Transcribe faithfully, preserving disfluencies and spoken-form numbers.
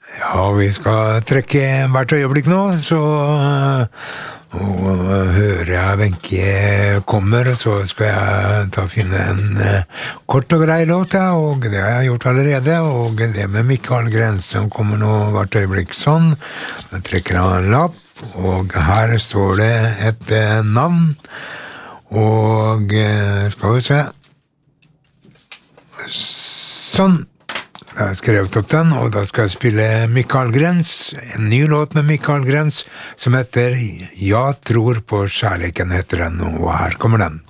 Ja, vi skal trekke hvert øyeblikk nå, så og hører jeg Wenche kommer, så skal jeg ta og finne en kort og grei låt, ja, og det har jeg gjort allerede, og det med Mikael Grenz som kommer nå hvert øyeblikk sånn. Jeg trekker av en lapp, og her står det et navn, og skal vi se, sånn. Jeg har skrevet opp den, og da skal jeg spille Mikael Grenz, en ny låt med Mikael Grenz, som heter «Jeg tror på kjærligheten» heter den, og her kommer den.